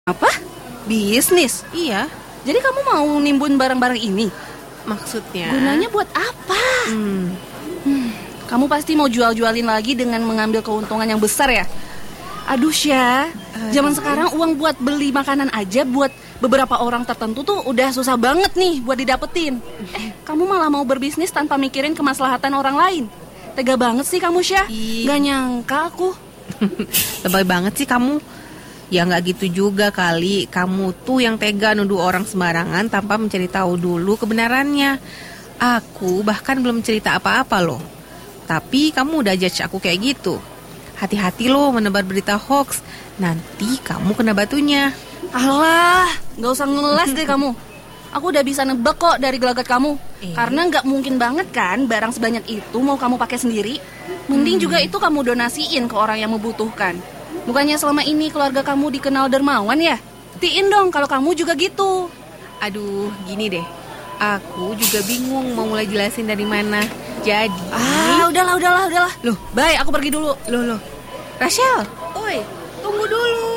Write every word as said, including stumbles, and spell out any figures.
Apa? Bisnis? Iya, Jadi kamu mau nimbun barang-barang ini? maksudnya. Gunanya buat apa? Hmm, Kamu pasti mau jual-jualin lagi dengan mengambil keuntungan yang besar ya? Aduh Syah, zaman sekarang uang buat beli makanan aja buat beberapa orang tertentu tuh udah susah banget nih buat didapetin. Eh, kamu malah mau berbisnis tanpa mikirin kemaslahatan orang lain. Tega banget sih kamu Syah. Ih. Gak nyangka aku. lebay banget sih kamu. Ya nggak gitu juga kali. Kamu tuh yang tega nuduh orang sembarangan tanpa mencari tahu dulu kebenarannya. Aku bahkan belum cerita apa-apa loh. Tapi kamu udah judge aku kayak gitu. Hati-hati loh menebar berita hoax. Nanti kamu kena batunya. Alah, gak usah ngeles deh kamu. Aku udah bisa nebak kok dari gelagat kamu. Eh. Karena gak mungkin banget kan barang sebanyak itu mau kamu pakai sendiri. Mending juga itu kamu donasiin ke orang yang membutuhkan. Bukannya selama ini keluarga kamu dikenal dermawan ya? Buktiin dong kalau kamu juga gitu. Aduh, gini deh. Aku juga bingung mau mulai jelasin dari mana. Jadi, Ah, udahlah, udahlah, udahlah. Loh. Baik, aku pergi dulu. loh loh. Rachel, Oi, tunggu dulu.